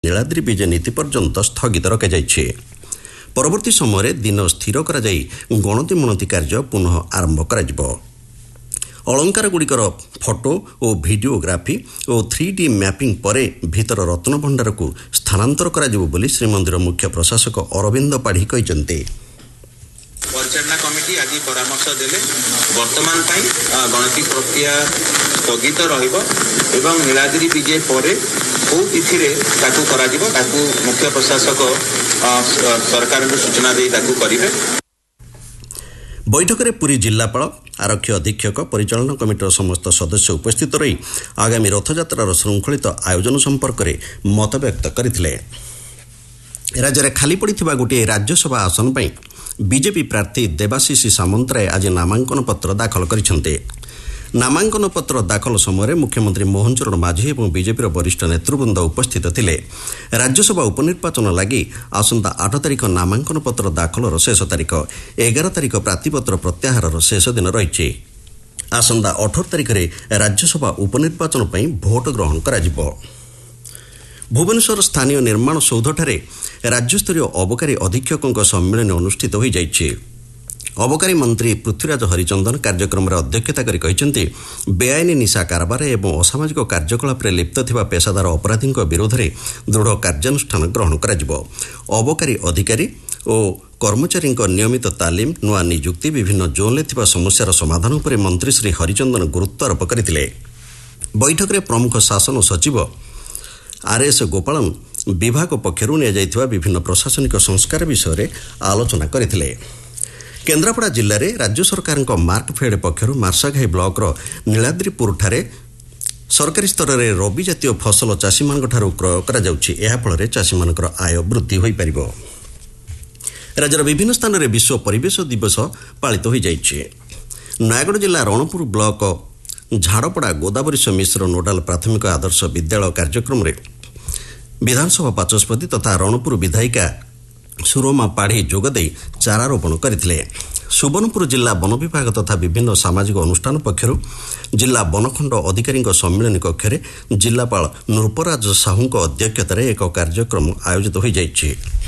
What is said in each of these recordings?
ନୀଳାଦ୍ରି ବିଜେ ନୀତି ପର୍ଯ୍ୟନ୍ତ ସ୍ଥଗିତ ରଖାଯାଇଛି। ପରବର୍ତ୍ତୀ ସମୟରେ ଦିନ ସ୍ଥିର କରାଯାଇ ଗଣତି ମଣତି କାର୍ଯ୍ୟ ପୁନଃ ଆରମ୍ଭ କରାଯିବ। ଅଳଙ୍କାରଗୁଡ଼ିକର ଫଟୋ ଓ ଭିଡିଓଗ୍ରାଫି ଓ 3D ମ୍ୟାପିଂ ପରେ ଭିତର ରତ୍ନଭଣ୍ଡାରକୁ ସ୍ଥାନାନ୍ତର କରାଯିବ ବୋଲି ଶ୍ରୀମନ୍ଦିର ମୁଖ୍ୟ ପ୍ରଶାସକ ଅରବିନ୍ଦ ପାଢ଼ୀ କହିଛନ୍ତି। ପରିଚାଳନା କମିଟି ଆଜି ପରାମର୍ଶ ଦେଲେ ବର୍ତ୍ତମାନ ପାଇଁ ଗଣତି ପ୍ରକ୍ରିୟା ସ୍ଥଗିତ ରହିବ ଏବଂ ନୀଳାଦ୍ରି ବିଜେ ପରେ କେଉଁ ତିଥିରେ ତାକୁ କରାଯିବ ତାକୁ ମୁଖ୍ୟ ପ୍ରଶାସକ ସରକାରଙ୍କୁ ସୂଚନା ଦେଇ ତାକୁ କରିବେ। ବୈଠକରେ ପୁରୀ ଜିଲ୍ଲାପାଳ, ଆରକ୍ଷୀ ଅଧୀକ୍ଷକ, ପରିଚାଳନା କମିଟିର ସମସ୍ତ ସଦସ୍ୟ ଉପସ୍ଥିତ ରହି ଆଗାମୀ ରଥଯାତ୍ରାର ଶୃଙ୍ଖଳିତ ଆୟୋଜନ ସମ୍ପର୍କରେ ମତବ୍ୟକ୍ତ କରିଥିଲେ। ରାଜ୍ୟରେ ଖାଲି ପଡ଼ିଥିବା ଗୋଟିଏ ରାଜ୍ୟସଭା ଆସନ ପାଇଁ ବିଜେପି ପ୍ରାର୍ଥୀ ଦେବାଶିଷ ସାମନ୍ତରାୟ ଆଜି ନାମାଙ୍କନ ପତ୍ର ଦାଖଲ କରିଛନ୍ତି। ନାମାଙ୍କନ ପତ୍ର ଦାଖଲ ସମୟରେ ମୁଖ୍ୟମନ୍ତ୍ରୀ ମୋହନ ଚରଣ ମାଝୀ ଏବଂ ବିଜେପିର ବରିଷ୍ଠ ନେତୃବୃନ୍ଦ ଉପସ୍ଥିତ ଥିଲେ। ରାଜ୍ୟସଭା ଉପନିର୍ବାଚନ ଲାଗି ଆସନ୍ତା 8 ତାରିଖ ନାମାଙ୍କନ ପତ୍ର ଦାଖଲର ଶେଷ ତାରିଖ। 11 ତାରିଖ ପ୍ରାର୍ଥୀପତ୍ର ପ୍ରତ୍ୟାହାରର ଶେଷ ଦିନ ରହିଛି। ଆସନ୍ତା 18 ତାରିଖରେ ରାଜ୍ୟସଭା ଉପନିର୍ବାଚନ ପାଇଁ ଭୋଟ ଗ୍ରହଣ କରାଯିବ। ଭୁବନେଶ୍ୱର ସ୍ଥାନୀୟ ନିର୍ମାଣ ସୌଧଠାରେ ରାଜ୍ୟସ୍ତରୀୟ ଅବକାରୀ ଅଧୀକ୍ଷକଙ୍କ ସମ୍ମିଳନୀ ଅନୁଷ୍ଠିତ ହୋଇଯାଇଛି। ଅବକାରୀ ମନ୍ତ୍ରୀ ପୃଥ୍ୱୀରାଜ ହରିଚନ୍ଦନ କାର୍ଯ୍ୟକ୍ରମରେ ଅଧ୍ୟକ୍ଷତା କରି କହିଛନ୍ତି, ବେଆଇନ ନିଶା କାରବାର ଏବଂ ଅସାମାଜିକ କାର୍ଯ୍ୟକଳାପରେ ଲିପ୍ତ ଥିବା ପେସାଦାର ଅପରାଧୀଙ୍କ ବିରୋଧରେ ଦୃଢ଼ କାର୍ଯ୍ୟାନୁଷ୍ଠାନ ଗ୍ରହଣ କରାଯିବ। ଅବକାରୀ ଅଧିକାରୀ ଓ କର୍ମଚାରୀଙ୍କ ନିୟମିତ ତାଲିମ, ନୂଆ ନିଯୁକ୍ତି, ବିଭିନ୍ନ ଜୋନ୍ରେ ଥିବା ସମସ୍ୟାର ସମାଧାନ ଉପରେ ମନ୍ତ୍ରୀ ଶ୍ରୀ ହରିଚନ୍ଦନ ଗୁରୁତ୍ୱ ଆରୋପ କରିଥିଲେ। ବୈଠକରେ ପ୍ରମୁଖ ଶାସନ ସଚିବ RS ଗୋପାଳନ ବିଭାଗ ପକ୍ଷରୁ ନିଆଯାଇଥିବା ବିଭିନ୍ନ ପ୍ରଶାସନିକ ସଂସ୍କାର ବିଷୟରେ ଆଲୋଚନା କରିଥିଲେ। କେନ୍ଦ୍ରାପଡ଼ା ଜିଲ୍ଲାରେ ରାଜ୍ୟ ସରକାରଙ୍କ ମାର୍କଫେଡ୍ ପକ୍ଷରୁ ମାର୍ଶାଘାଇ ବ୍ଲକର ନୀଳାଦ୍ରିପୁରଠାରେ ସରକାରୀ ସ୍ତରରେ ରବି ଜାତୀୟ ଫସଲ ଚାଷୀମାନଙ୍କଠାରୁ କ୍ରୟ କରାଯାଉଛି। ଏହାଫଳରେ ଚାଷୀମାନଙ୍କର ଆୟ ବୃଦ୍ଧି ହୋଇପାରିବ। ରାଜ୍ୟର ବିଭିନ୍ନ ସ୍ଥାନରେ ବିଶ୍ୱ ପରିବେଶ ଦିବସ ପାଳିତ ହୋଇଯାଇଛି। ନୟାଗଡ଼ ଜିଲ୍ଲା ରଣପୁର ବ୍ଲକ ଝାଡ଼ପଡ଼ା ଗୋଦାବରୀଶ ମିଶ୍ର ନୋଡାଲ ପ୍ରାଥମିକ ଆଦର୍ଶ ବିଦ୍ୟାଳୟ କାର୍ଯ୍ୟକ୍ରମରେ ବିଧାନସଭା ବାଚସ୍ପତି ତଥା ରଣପୁର ବିଧାୟିକା ସୁରମା ପାଢ଼ୀ ଯୋଗଦେଇ ଚାରାରୋପଣ କରିଥିଲେ। ସୁବର୍ଣ୍ଣପୁର ଜିଲ୍ଲା ବନ ବିଭାଗ ତଥା ବିଭିନ୍ନ ସାମାଜିକ ଅନୁଷ୍ଠାନ ପକ୍ଷରୁ ଜିଲ୍ଲା ବନଖଣ୍ଡ ଅଧିକାରୀଙ୍କ ସମ୍ମିଳନୀ କକ୍ଷରେ ଜିଲ୍ଲାପାଳ ନୃପରାଜ ସାହୁଙ୍କ ଅଧ୍ୟକ୍ଷତାରେ ଏକ କାର୍ଯ୍ୟକ୍ରମ ଆୟୋଜିତ ହୋଇଯାଇଛି।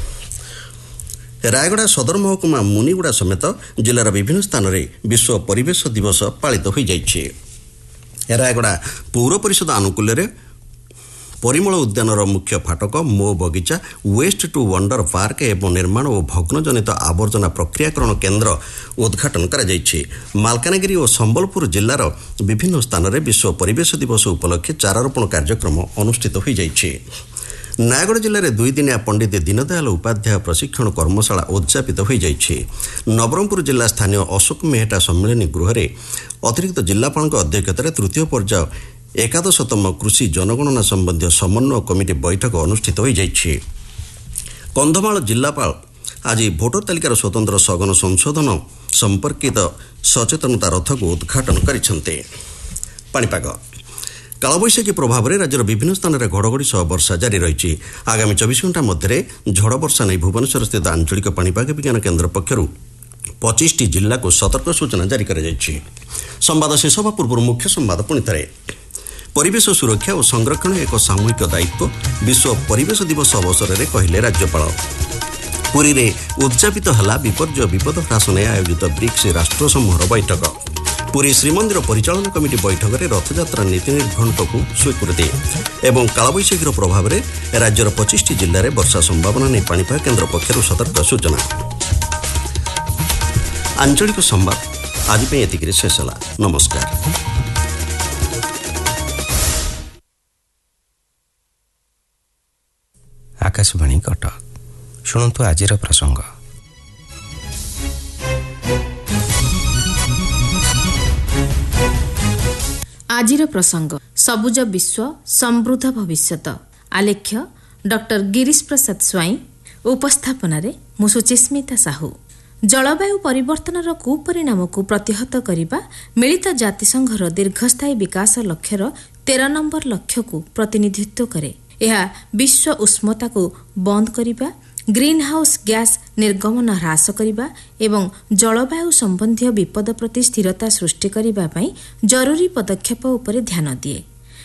ରାୟଗଡ଼ା ସଦର ମହକୁମା ମୁନିଗୁଡ଼ା ସମେତ ଜିଲ୍ଲାର ବିଭିନ୍ନ ସ୍ଥାନରେ ବିଶ୍ୱ ପରିବେଶ ଦିବସ ପାଳିତ ହୋଇଯାଇଛି। ରାୟଗଡ଼ା ପୌର ପରିଷଦ ଆନୁକୂଲ୍ୟରେ ପରିମଳ ଉଦ୍ୟାନର ମୁଖ୍ୟ ଫାଟକ, ମୋ ବଗିଚା, ୱେଷ୍ଟ ଟୁ ୱଣ୍ଡର ପାର୍କ ଏବଂ ନିର୍ମାଣ ଓ ଭଗ୍ନଜନିତ ଆବର୍ଜନା ପ୍ରକ୍ରିୟାକରଣ କେନ୍ଦ୍ର ଉଦ୍ଘାଟନ କରାଯାଇଛି। ମାଲକାନଗିରି ଓ ସମ୍ବଲପୁର ଜିଲ୍ଲାର ବିଭିନ୍ନ ସ୍ଥାନରେ ବିଶ୍ୱ ପରିବେଶ ଦିବସ ଉପଲକ୍ଷେ ଚାରାରୋପଣ କାର୍ଯ୍ୟକ୍ରମ ଅନୁଷ୍ଠିତ ହୋଇଯାଇଛି। ନୟାଗଡ଼ ଜିଲ୍ଲାରେ 2 ଦିନିଆ ପଣ୍ଡିତ ଦୀନଦୟାଲ ଉପାଧ୍ୟାୟ ପ୍ରଶିକ୍ଷଣ କର୍ମଶାଳା ଉଦ୍ଯାପିତ ହୋଇଯାଇଛି। ନବରଙ୍ଗପୁର ଜିଲ୍ଲା ସ୍ଥାନୀୟ ଅଶୋକ ମେହେଟା ସମ୍ମିଳନୀ ଗୃହରେ ଅତିରିକ୍ତ ଜିଲ୍ଲାପାଳଙ୍କ ଅଧ୍ୟକ୍ଷତାରେ ତୃତୀୟ ପର୍ଯ୍ୟାୟ 11ତମ କୃଷି ଜନଗଣନା ସମ୍ବନ୍ଧୀୟ ସମନ୍ୱୟ କମିଟି ବୈଠକ ଅନୁଷ୍ଠିତ ହୋଇଯାଇଛି। କନ୍ଧମାଳ ଜିଲ୍ଲାପାଳ ଆଜି ଭୋଟର ତାଲିକାର ସ୍ୱତନ୍ତ୍ର ସଘନ ସଂଶୋଧନ ସମ୍ପର୍କିତ ସଚେତନତା ରଥକୁ ଉଦ୍ଘାଟନ କରିଛନ୍ତି। ପାଣିପାଗ। କାଳବୈଶାଖୀ ପ୍ରଭାବରେ ରାଜ୍ୟର ବିଭିନ୍ନ ସ୍ଥାନରେ ଘଡ଼ଘଡ଼ି ସହ ବର୍ଷା ଜାରି ରହିଛି। ଆଗାମୀ 24 ଘଣ୍ଟା ମଧ୍ୟରେ ଝଡ଼ ବର୍ଷା ନେଇ ଭୁବନେଶ୍ୱରସ୍ଥିତ ଆଞ୍ଚଳିକ ପାଣିପାଗ ବିଜ୍ଞାନ କେନ୍ଦ୍ର ପକ୍ଷରୁ 25ଟି ଜିଲ୍ଲାକୁ ସତର୍କ ସୂଚନା ଜାରି କରାଯାଇଛି। ସମ୍ବାଦ ଶେଷ ହେବା ପୂର୍ବରୁ ମୁଖ୍ୟ ସମ୍ବାଦ ପୁଣିଥରେ। ପରିବେଶ ସୁରକ୍ଷା ଓ ସଂରକ୍ଷଣ ଏକ ସାମୂହିକ ଦାୟିତ୍ୱ, ବିଶ୍ୱ ପରିବେଶ ଦିବସ ଅବସରରେ କହିଲେ ରାଜ୍ୟପାଳ। ପୁରୀରେ ଉଦ୍ଯାପିତ ହେଲା ବିପର୍ଯ୍ୟୟ ବିପଦ ହ୍ରାସ ନେଇ ଆୟୋଜିତ ବ୍ରିକ୍ସ ରାଷ୍ଟ୍ର ସମୂହର ବୈଠକ। ପୁରୀ ଶ୍ରୀମନ୍ଦିର ପରିଚାଳନା କମିଟି ବୈଠକରେ ରଥଯାତ୍ରା ନୀତି ନିର୍ଘଣ୍ଟକୁ ସ୍ୱୀକୃତି ଏବଂ କାଳବୈଶାଖୀର ପ୍ରଭାବରେ ରାଜ୍ୟର 25ଟି ଜିଲ୍ଲାରେ ବର୍ଷା ସମ୍ଭାବନା ନେଇ ପାଣିପାଗ କେନ୍ଦ୍ର ପକ୍ଷରୁ ସତର୍କ ସୂଚନା। ଆଞ୍ଚଳିକ ସମ୍ବାଦ ଆଜି ପାଇଁ ଏତିକିରେ ଶେଷ ହେଲା। ନମସ୍କାର। ଆକାଶବାଣୀ କଟକ। ଶୁଣନ୍ତୁ ଆଜିର ପ୍ରସଙ୍ଗ। ଆଜିର ପ୍ରସଙ୍ଗ ସବୁଜ ବିଶ୍ୱ ସମୃଦ୍ଧ ଭବିଷ୍ୟତ। ଆଲେଖ୍ୟ ଡକ୍ଟର ଗିରୀଶ ପ୍ରସାଦ ସ୍ୱାଇଁ। ଉପସ୍ଥାପନାରେ ମୁଁ ସୁଚିସ୍ମିତା ସାହୁ। ଜଳବାୟୁ ପରିବର୍ତ୍ତନର କୁପରିଣାମକୁ ପ୍ରତିହତ କରିବା ମିଳିତ ଜାତିସଂଘର ଦୀର୍ଘସ୍ଥାୟୀ ବିକାଶ ଲକ୍ଷ୍ୟର 13 ନମ୍ବର ଲକ୍ଷ୍ୟକୁ ପ୍ରତିନିଧିତ୍ୱ କରେ। ଏହା ବିଶ୍ୱ ଉଷ୍ମତାକୁ ବନ୍ଦ କରିବା, ଗ୍ରୀନ୍ ହାଉସ୍ ଗ୍ୟାସ୍ ନିର୍ଗମନ ହ୍ରାସ କରିବା ଏବଂ ଜଳବାୟୁ ସମ୍ବନ୍ଧୀୟ ବିପଦ ପ୍ରତି ସ୍ଥିରତା ସୃଷ୍ଟି କରିବା ପାଇଁ ଜରୁରୀ ପଦକ୍ଷେପ ଉପରେ ଧ୍ୟାନ ଦିଏ।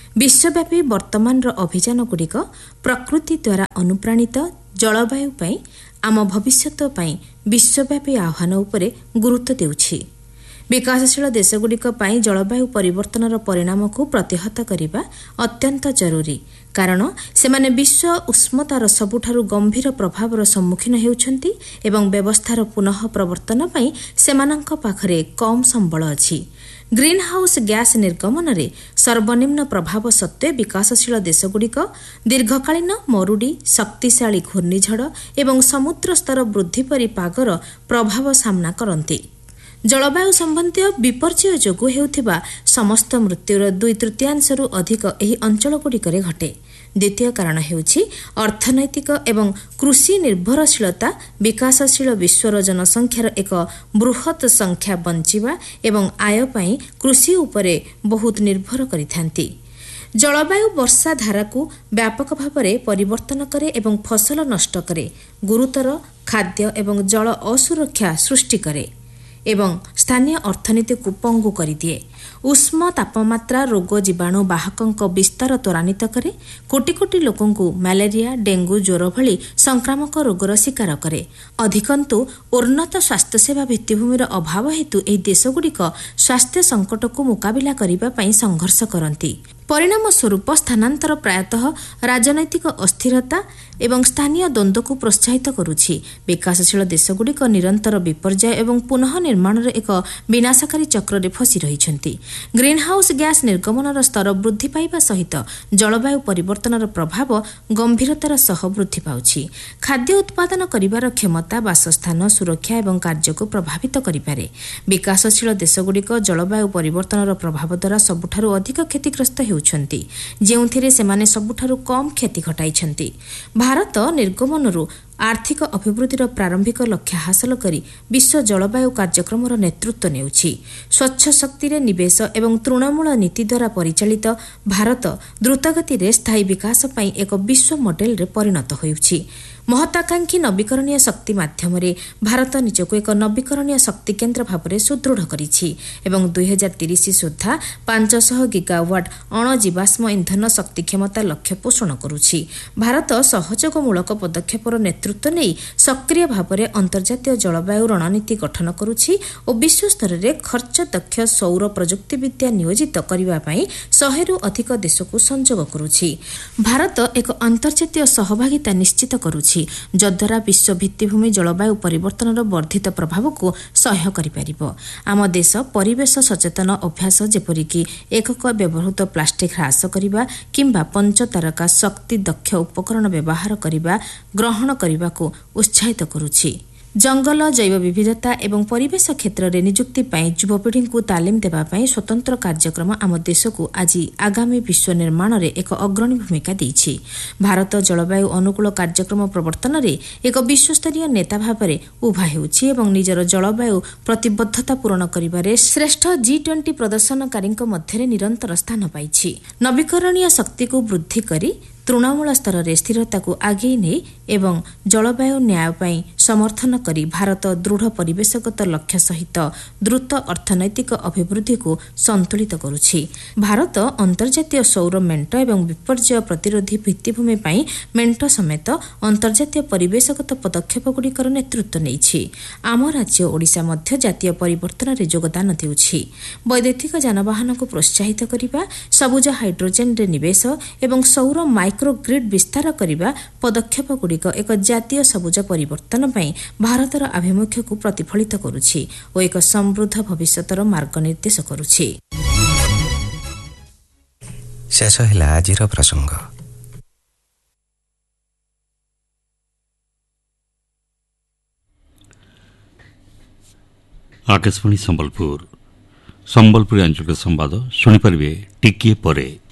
ବିଶ୍ୱବ୍ୟାପୀ ବର୍ତ୍ତମାନର ଅଭିଯାନଗୁଡ଼ିକ ପ୍ରକୃତି ଦ୍ୱାରା ଅନୁପ୍ରାଣିତ ଜଳବାୟୁ ପାଇଁ ଆମ ଭବିଷ୍ୟତ ପାଇଁ ବିଶ୍ୱବ୍ୟାପୀ ଆହ୍ୱାନ ଉପରେ ଗୁରୁତ୍ୱ ଦେଉଛି। ବିକାଶଶୀଳ ଦେଶଗୁଡ଼ିକ ପାଇଁ ଜଳବାୟୁ ପରିବର୍ତ୍ତନର ପରିଣାମକୁ ପ୍ରତିହତ କରିବା ଅତ୍ୟନ୍ତ ଜରୁରୀ, କାରଣ ସେମାନେ ବିଶ୍ୱ ଉଷ୍ମତାର ସବୁଠାରୁ ଗମ୍ଭୀର ପ୍ରଭାବର ସମ୍ମୁଖୀନ ହେଉଛନ୍ତି ଏବଂ ବ୍ୟବସ୍ଥାର ପୁନଃ ପ୍ରବର୍ତ୍ତନ ପାଇଁ ସେମାନଙ୍କ ପାଖରେ କମ୍ ସମ୍ବଳ ଅଛି। ଗ୍ରୀନ୍ ହାଉସ୍ ଗ୍ୟାସ୍ ନିର୍ଗମନରେ ସର୍ବନିମ୍ନ ପ୍ରଭାବ ସତ୍ତ୍ୱେ ବିକାଶଶୀଳ ଦେଶଗୁଡ଼ିକ ଦୀର୍ଘକାଳୀନ ମରୁଡ଼ି, ଶକ୍ତିଶାଳୀ ଘୂର୍ଣ୍ଣିଝଡ଼ ଏବଂ ସମୁଦ୍ର ସ୍ତର ବୃଦ୍ଧି ପରି ପାଗର ପ୍ରଭାବ ସାମ୍ନା କରନ୍ତି। ଜଳବାୟୁ ସମ୍ବନ୍ଧୀୟ ବିପର୍ଯ୍ୟୟ ଯୋଗୁଁ ହେଉଥିବା ସମସ୍ତ ମୃତ୍ୟୁର 2/3 ଅଧିକ ଏହି ଅଞ୍ଚଳଗୁଡ଼ିକରେ ଘଟେ। ଦ୍ୱିତୀୟ କାରଣ ହେଉଛି ଅର୍ଥନୈତିକ ଏବଂ କୃଷି ନିର୍ଭରଶୀଳତା। ବିକାଶଶୀଳ ବିଶ୍ୱର ଜନସଂଖ୍ୟାର ଏକ ବୃହତ୍ ସଂଖ୍ୟା ବଞ୍ଚିବା ଏବଂ ଆୟ ପାଇଁ କୃଷି ଉପରେ ବହୁତ ନିର୍ଭର କରିଥାନ୍ତି। ଜଳବାୟୁ ବର୍ଷା ଧାରାକୁ ବ୍ୟାପକ ଭାବରେ ପରିବର୍ତ୍ତନ କରେ ଏବଂ ଫସଲ ନଷ୍ଟ କରେ, ଗୁରୁତର ଖାଦ୍ୟ ଏବଂ ଜଳ ଅସୁରକ୍ଷା ସୃଷ୍ଟି କରେ ଏବଂ ସ୍ଥାନୀୟ ଅର୍ଥନୀତିକୁ ପଙ୍ଗୁ କରିଦିଏ। ଉଷ୍ମ ତାପମାତ୍ରା ରୋଗ ଜୀବାଣୁ ବାହକଙ୍କ ବିସ୍ତାର ତ୍ୱରାନ୍ୱିତ କରେ, କୋଟି କୋଟି ଲୋକଙ୍କୁ ମ୍ୟାଲେରିଆ, ଡେଙ୍ଗୁ ଜ୍ୱର ଭଳି ସଂକ୍ରାମକ ରୋଗର ଶିକାର କରେ। ଅଧିକନ୍ତୁ ଉନ୍ନତ ସ୍ୱାସ୍ଥ୍ୟସେବା ଭିତ୍ତିଭୂମିର ଅଭାବ ହେତୁ ଏହି ଦେଶଗୁଡ଼ିକ ସ୍ୱାସ୍ଥ୍ୟ ସଙ୍କଟକୁ ମୁକାବିଲା କରିବା ପାଇଁ ସଂଘର୍ଷ କରନ୍ତି। ପରିଣାମ ସ୍ୱରୂପ ସ୍ଥାନାନ୍ତର ପ୍ରାୟତଃ ରାଜନୈତିକ ଅସ୍ଥିରତା ଏବଂ ସ୍ଥାନୀୟ ଦ୍ୱନ୍ଦ୍ୱକୁ ପ୍ରୋତ୍ସାହିତ କରୁଛି। ବିକାଶଶୀଳ ଦେଶଗୁଡ଼ିକ ନିରନ୍ତର ବିପର୍ଯ୍ୟୟ ଏବଂ ପୁନଃ ନିର୍ମାଣର ଏକ ବିନାଶକାରୀ ଚକ୍ରରେ ଫସି ରହିଛନ୍ତି। ଗ୍ରୀନ୍ ହାଉସ୍ ଗ୍ୟାସ୍ ନିର୍ଗମନର ସ୍ତର ବୃଦ୍ଧି ପାଇବା ସହିତ ଜଳବାୟୁ ପରିବର୍ତ୍ତନର ପ୍ରଭାବ ଗମ୍ଭୀରତାର ସହ ବୃଦ୍ଧି ପାଉଛି। ଖାଦ୍ୟ ଉତ୍ପାଦନ କରିବାର କ୍ଷମତା, ବାସସ୍ଥାନ, ସୁରକ୍ଷା ଏବଂ କାର୍ଯ୍ୟକୁ ପ୍ରଭାବିତ କରିପାରେ। ବିକାଶଶୀଳ ଦେଶଗୁଡ଼ିକ ଜଳବାୟୁ ପରିବର୍ତ୍ତନର ପ୍ରଭାବ ଦ୍ୱାରା ସବୁଠାରୁ ଅଧିକ କ୍ଷତିଗ୍ରସ୍ତ ହେଉଛନ୍ତି, ଯେଉଁଥିରେ ସେମାନେ ସବୁଠାରୁ କମ୍ କ୍ଷତି ଘଟାଇଛନ୍ତି। ଭାରତ ନିର୍ଗମନରୁ ଆର୍ଥିକ ଅଭିବୃଦ୍ଧିର ପ୍ରାରମ୍ଭିକ ଲକ୍ଷ୍ୟ ହାସଲ କରି ବିଶ୍ୱ ଜଳବାୟୁ କାର୍ଯ୍ୟକ୍ରମର ନେତୃତ୍ୱ ନେଉଛି। ସ୍ୱଚ୍ଛ ଶକ୍ତିରେ ନିବେଶ ଏବଂ ତୃଣମୂଳ ନୀତି ଦ୍ୱାରା ପରିଚାଳିତ ଭାରତ ଦ୍ରୁତଗତିରେ ସ୍ଥାୟୀ ବିକାଶ ପାଇଁ ଏକ ବିଶ୍ୱ ମଡେଲରେ ପରିଣତ ହେଉଛି। ମହତ୍ୱାକାଂକ୍ଷୀ ନବୀକରଣୀୟ ଶକ୍ତି ମାଧ୍ୟମରେ ଭାରତ ନିଜକୁ ଏକ ନବୀକରଣୀୟ ଶକ୍ତି କେନ୍ଦ୍ର ଭାବରେ ସୁଦୃଢ଼ କରିଛି ଏବଂ 2030 ସୁଦ୍ଧା 500 ଗିଗାୱାଟ ଅଣଜୀବାଷ୍ମ ଇନ୍ଧନ ଶକ୍ତି କ୍ଷମତା ଲକ୍ଷ୍ୟ ପୋଷଣ କରୁଛି। ଭାରତ ସହଯୋଗମୂଳକ ପଦକ୍ଷେପର ନେତୃତ୍ୱ ନେଇ ସକ୍ରିୟ ଭାବରେ ଅନ୍ତର୍ଜାତୀୟ ଜଳବାୟୁ ରଣନୀତି ଗଠନ କରୁଛି ଓ ବିଶ୍ୱସ୍ତରରେ ଖର୍ଚ୍ଚଦକ୍ଷ ସୌର ପ୍ରଯୁକ୍ତିବିଦ୍ୟା ନିୟୋଜିତ କରିବା ପାଇଁ 100ରୁ ଅଧିକ ଦେଶକୁ ସଂଯୋଗ କରୁଛି। ଭାରତ ଏକ ଅନ୍ତର୍ଜାତୀୟ ସହଭାଗିତା ନିଶ୍ଚିତ କରୁଛି, ଯଦ୍ୱାରା ବିଶ୍ୱ ଭିତ୍ତିଭୂମି ଜଳବାୟୁ ପରିବର୍ତ୍ତନର ବର୍ଦ୍ଧିତ ପ୍ରଭାବକୁ ସହ୍ୟ କରିପାରିବ। ଆମ ଦେଶ ପରିବେଶ ସଚେତନ ଅଭ୍ୟାସ ଯେପରିକି ଏକକ ବ୍ୟବହୃତ ପ୍ଲାଷ୍ଟିକ୍ ହ୍ରାସ କରିବା କିମ୍ବା ପଞ୍ଚତାରକା ଶକ୍ତି ଦକ୍ଷ ଉପକରଣ ବ୍ୟବହାର କରିବା ଗ୍ରହଣ କରିବାକୁ ଉତ୍ସାହିତ କରୁଛି। ଜଙ୍ଗଲ, ଜୈବ ବିବିଧତା ଏବଂ ପରିବେଶ କ୍ଷେତ୍ରରେ ନିଯୁକ୍ତି ପାଇଁ ଯୁବପିଢ଼ିଙ୍କୁ ତାଲିମ ଦେବା ପାଇଁ ସ୍ୱତନ୍ତ୍ର କାର୍ଯ୍ୟକ୍ରମ ଆମ ଦେଶକୁ ଆଜି ଆଗାମୀ ବିଶ୍ୱ ନିର୍ମାଣରେ ଏକ ଅଗ୍ରଣୀ ଭୂମିକା ଦେଇଛି। ଭାରତ ଜଳବାୟୁ ଅନୁକୂଳ କାର୍ଯ୍ୟକ୍ରମ ପ୍ରବର୍ତ୍ତନରେ ଏକ ବିଶ୍ୱସ୍ତରୀୟ ନେତା ଭାବରେ ଉଭା ହେଉଛି ଏବଂ ନିଜର ଜଳବାୟୁ ପ୍ରତିବଦ୍ଧତା ପୂରଣ କରିବାରେ ଶ୍ରେଷ୍ଠ G20 ପ୍ରଦର୍ଶନକାରୀଙ୍କ ମଧ୍ୟରେ ନିରନ୍ତର ସ୍ଥାନ ପାଇଛି। ନବୀକରଣୀୟ ଶକ୍ତିକୁ ବୃଦ୍ଧି କରି ତୃଣମୂଳ ସ୍ତରରେ ସ୍ଥିରତାକୁ ଆଗେଇ ନେଇ ଏବଂ ଜଳବାୟୁ ନ୍ୟାୟ ପାଇଁ ସମର୍ଥନ କରି ଭାରତ ଦୃଢ଼ ପରିବେଶଗତ ଲକ୍ଷ୍ୟ ସହିତ ଦ୍ରୁତ ଅର୍ଥନୈତିକ ଅଭିବୃଦ୍ଧିକୁ ସନ୍ତୁଳିତ କରୁଛି। ଭାରତ ଅନ୍ତର୍ଜାତୀୟ ସୌର ମେଣ୍ଟ ଏବଂ ବିପର୍ଯ୍ୟୟ ପ୍ରତିରୋଧୀ ଭିତ୍ତିଭୂମି ପାଇଁ ମେଣ୍ଟ ସମେତ ଅନ୍ତର୍ଜାତୀୟ ପରିବେଶଗତ ପଦକ୍ଷେପଗୁଡ଼ିକର ନେତୃତ୍ୱ ନେଇଛି। ଆମ ରାଜ୍ୟ ଓଡ଼ିଶା ମଧ୍ୟ ଜାତୀୟ ପରିବର୍ତ୍ତନରେ ଯୋଗଦାନ ଦେଉଛି। ବୈଦ୍ୟୁତିକ ଯାନବାହନକୁ ପ୍ରୋତ୍ସାହିତ କରିବା, ସବୁଜ ହାଇଡ୍ରୋଜେନରେ ନିବେଶ ଏବଂ ସୌର ମାଇକ୍ରୋଗ୍ରିଡ୍ ବିସ୍ତାର କରିବା ପଦକ୍ଷେପଗୁଡ଼ିକ ଏକ ଜାତୀୟ ସବୁଜ ପରିବର୍ତ୍ତନ ପାଇଁ ଭାରତର ଆଭିମୁଖ୍ୟକୁ ପ୍ରତିଫଳିତ କରୁଛି ଓ ଏକ ସମୃଦ୍ଧ ଭବିଷ୍ୟତର ମାର୍ଗ ନିର୍ଦ୍ଦେଶ କରୁଛି। ଶେଷ ହେଲା ଆଜିର ପ୍ରସଙ୍ଗ। ଆକାଶବାଣୀ ସମ୍ବଲପୁର ଆଞ୍ଚଳିକ ସମ୍ବାଦ ଶୁଣିପାରିବେ ଟିକିଏ ପରେ।